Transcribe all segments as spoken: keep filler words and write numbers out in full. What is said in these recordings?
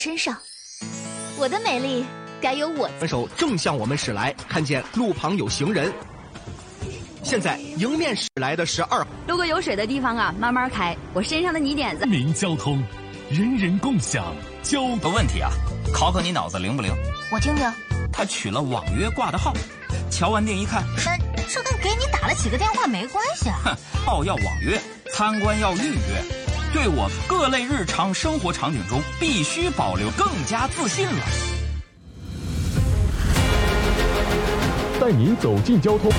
身上，我的美丽该由我。 分手正向我们驶来，看见路旁有行人。现在迎面驶来的是二。 路过有水的地方啊，慢慢开。我身上的泥点子。 公民交通，人人共享。交个问题啊，考考你脑子灵不灵？ 我听听。 他取了网约挂的号，乔完店一看， 但这跟给你打了几个电话没关系啊。 哼，号要网约，参观要预约。对我各类日常生活场景中必须保留，更加自信了。 带您走进交通。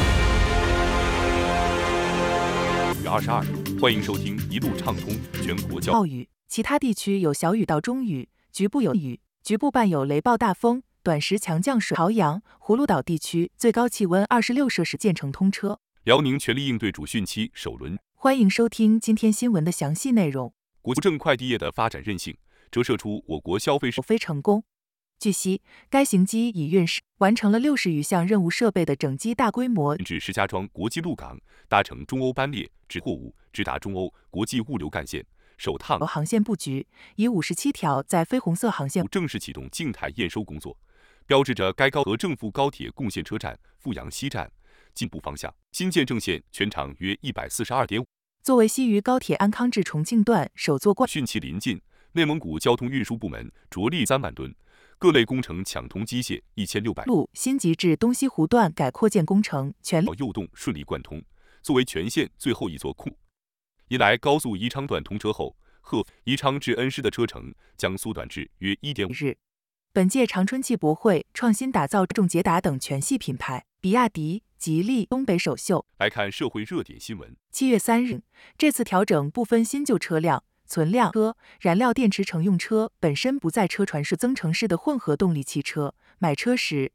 雨二十二，欢迎收听一路畅通全国交。 暴雨，其他地区有小雨到中雨，局部有雨，局部伴有雷暴大风，短时强降水。朝阳、葫芦岛地区最高气温二十六摄氏，建成通车。 辽宁全力应对主汛期首轮。 欢迎收听今天新闻的详细内容。 国证快递业的发展韧性，折射出我国消费市非成功。据悉，该型机已运试完成了六十余项任务设备的整机大规模至石家庄国际陆港，搭乘中欧班列直货物直达中欧国际物流干线，首趟航线布局，以五十七条在非红色航线正式启动静态验收工作，标志着该高和正负高铁共线车站阜阳西站进步方向。新建正线全长约 一百四十二点五。 作为西渝高铁安康至重庆段首座贯汛期临近，内蒙古交通运输部门着力三万吨，各类工程抢通机械一千六百路新集至东西湖段改扩建工程全力右洞顺利贯通，作为全线最后一座库。一来高速宜昌段通车后，鹤宜昌至恩施的车程将缩短至约 一点五日。本届长春汽博会创新打造重捷达等全系品牌，比亚迪、吉利东北首秀。 来看社会热点新闻。 七月三日，这次调整不分新旧车辆、存量车、燃料电池乘用车本身不在车船式增程式的混合动力汽车，买车时